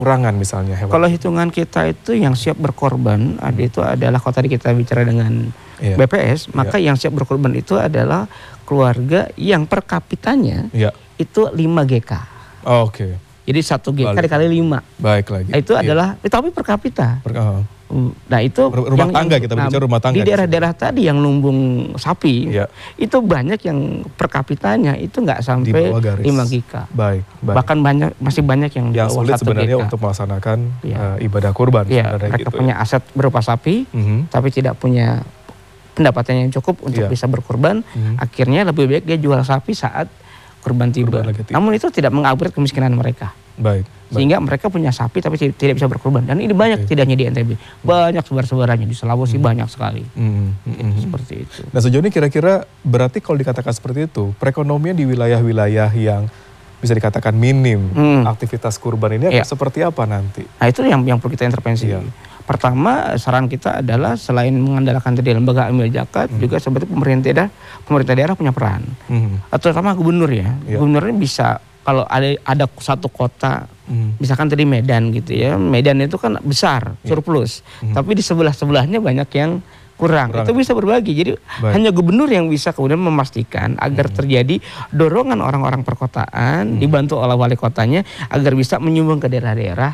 kurangan misalnya hewan? Kalau hitungan kita itu yang siap berkorban, itu adalah kalau tadi kita bicara dengan BPS, maka yang siap berkorban itu adalah keluarga yang per kapitanya itu 5 GK. Oke. Jadi 1 GK dikali 5. Baik lagi. Itu adalah, tapi per kapita. Nah itu rumah tangga, kita bicara rumah tangga. Di daerah-daerah tadi yang lumbung sapi, itu banyak yang per kapitanya itu nggak sampai 5 GK. Baik. Bahkan masih banyak yang di bawah 1 GK. Yang sulit sebenarnya untuk melaksanakan ibadah kurban. Ya, mereka gitu, punya aset berupa sapi, tapi tidak punya pendapatan yang cukup untuk bisa berkurban. Akhirnya lebih baik dia jual sapi saat kurban tiba. Namun itu tidak mengupgrade kemiskinan mereka. Baik. Sehingga mereka punya sapi tapi tidak bisa berkurban. Dan ini banyak tidak hanya di NTB. Banyak sebar-sebarannya di Sulawesi banyak sekali. Seperti itu. Nah sejauh ini kira-kira berarti kalau dikatakan seperti itu, perekonomian di wilayah-wilayah yang bisa dikatakan minim aktivitas kurban ini akan seperti apa nanti? Nah itu yang perlu kita intervensi. Pertama saran kita adalah selain mengandalkan tadi lembaga amil zakat, juga sebetulnya pemerintah daerah punya peran. Terutama gubernur ya. Gubernur ini bisa, kalau ada satu kota, misalkan tadi Medan gitu ya, Medan itu kan besar, surplus, tapi di sebelah-sebelahnya banyak yang kurang. Itu bisa berbagi. Jadi hanya gubernur yang bisa kemudian memastikan agar terjadi dorongan orang-orang perkotaan dibantu oleh wali kotanya agar bisa menyumbang ke daerah-daerah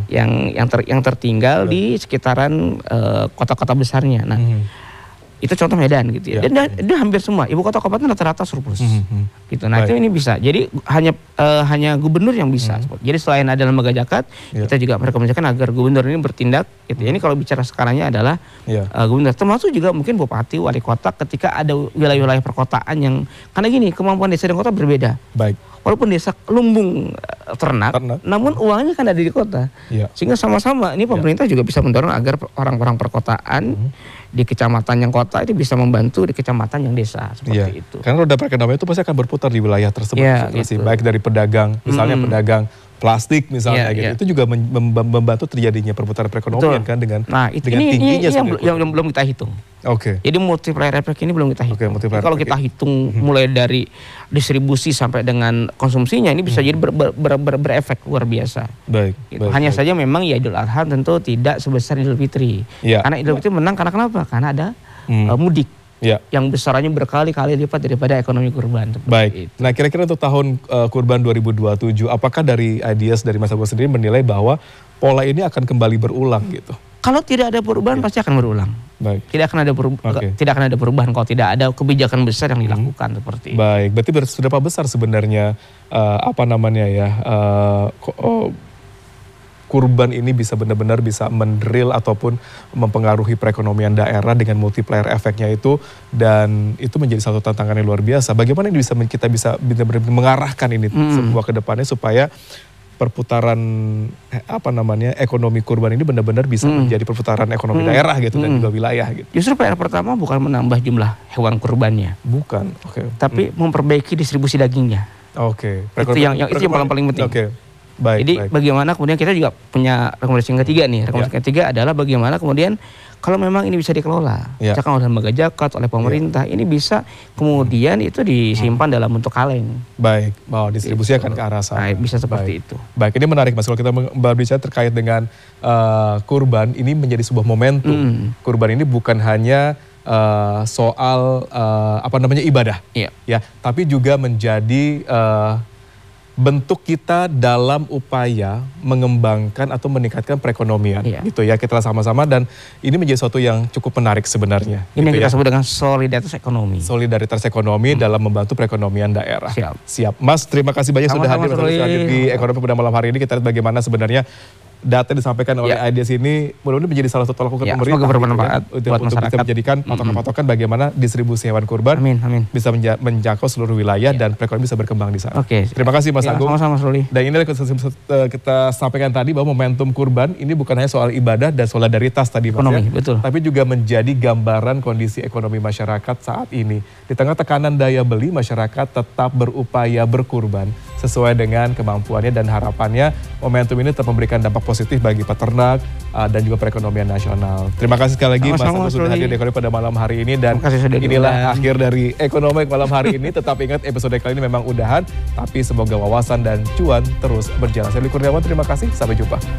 yang tertinggal di sekitaran kota-kota besarnya. Nah, itu contoh Medan gitu ya. Dan dia hampir semua ibu kota kabupaten rata-rata surplus. Gitu. Nah, itu ini bisa. Jadi hanya gubernur yang bisa. Jadi selain ada lembaga zakat, kita juga merekomendasikan agar gubernur ini bertindak gitu. Ini kalau bicara sekarangnya adalah gubernur, termasuk juga mungkin bupati, wali kota ketika ada wilayah-wilayah perkotaan yang, karena gini, kemampuan desa dan kota berbeda. Baik. Walaupun desa lumbung ternak, namun uangnya kan ada di kota. Sehingga sama-sama ini pemerintah juga bisa mendorong agar orang-orang perkotaan di kecamatan yang kota itu bisa membantu di kecamatan yang desa, seperti itu. Karena roda perekonomian itu pasti akan berputar di wilayah tersebut. Gitu. Baik dari pedagang, misalnya pedagang plastik misalnya gitu. Itu juga membantu terjadinya perputaran perekonomian kan dengan tingginya yang belum kita hitung. Jadi multiplier efek ini belum kita hitung. Kalau kita hitung mulai dari distribusi sampai dengan konsumsinya, ini bisa jadi berefek luar biasa. Gitu. Hanya saja memang ya Idul Adha tentu tidak sebesar Idul Fitri. Karena Idul Fitri menang karena kenapa? Karena ada mudik. Yang besarannya berkali-kali lipat daripada ekonomi kurban. Baik. Nah kira-kira untuk tahun kurban 2027, apakah dari ideas dari Mas Abu sendiri menilai bahwa pola ini akan kembali berulang gitu? Kalau tidak ada perubahan pasti akan berulang. Tidak akan ada perubahan kalau tidak ada kebijakan besar yang dilakukan seperti itu. Baik. Berarti seberapa besar sebenarnya kurban ini bisa benar-benar bisa mendrill ataupun mempengaruhi perekonomian daerah dengan multiplier efeknya itu, dan itu menjadi satu tantangan yang luar biasa. Bagaimana ini kita bisa benar-benar mengarahkan ini semua ke depannya supaya perputaran ekonomi kurban ini benar-benar bisa menjadi perputaran ekonomi daerah gitu dan juga wilayah gitu. Justru PR pertama bukan menambah jumlah hewan kurbannya. Bukan. Tapi memperbaiki distribusi dagingnya. Itu yang paling penting. Jadi bagaimana kemudian kita juga punya rekomendasi yang ketiga nih. Rekomendasi ketiga adalah bagaimana kemudian kalau memang ini bisa dikelola, misalkan oleh lembaga zakat, oleh pemerintah, ini bisa kemudian itu disimpan dalam bentuk kaleng. Baik, distribusi akan ke arah sana. Bisa seperti itu. Baik, ini menarik Mas, kalau kita berbicara terkait dengan kurban, ini menjadi sebuah momentum. Kurban ini bukan hanya soal ibadah, tapi juga menjadi bentuk kita dalam upaya mengembangkan atau meningkatkan perekonomian gitu ya, kita sama-sama, dan ini menjadi sesuatu yang cukup menarik sebenarnya. Ini gitu kita sebut dengan solidaritas ekonomi. Solidaritas ekonomi dalam membantu perekonomian daerah. Siap. Mas, terima kasih banyak sudah hadir di Ekonomi pada malam hari ini. Kita lihat bagaimana sebenarnya data yang disampaikan oleh IDEAS ini mudah-mudahan menjadi salah satu tolak ukur pemerintah. Semoga bermanfaat buat untuk bisa menjadikan patokan-patokan bagaimana distribusi hewan kurban bisa menjangkau seluruh wilayah dan perekonomian bisa berkembang di sana. Terima kasih Mas Agung. Sama-sama Mas Ruli. Dan ini kita sampaikan tadi bahwa momentum kurban ini bukan hanya soal ibadah dan solidaritas tadi Mas, tapi juga menjadi gambaran kondisi ekonomi masyarakat saat ini. Di tengah tekanan daya beli, masyarakat tetap berupaya berkurban sesuai dengan kemampuannya dan harapannya momentum ini tetap memberikan dampak positif bagi peternak dan juga perekonomian nasional. Terima kasih sekali lagi Mas Agus sudah hadir di Ekonomi pada malam hari ini, dan inilah akhir dari Ekonomi malam hari ini. Tetap ingat episode kali ini memang udahan, tapi semoga wawasan dan cuan terus berjalan. Saya Kurniawan, terima kasih, sampai jumpa.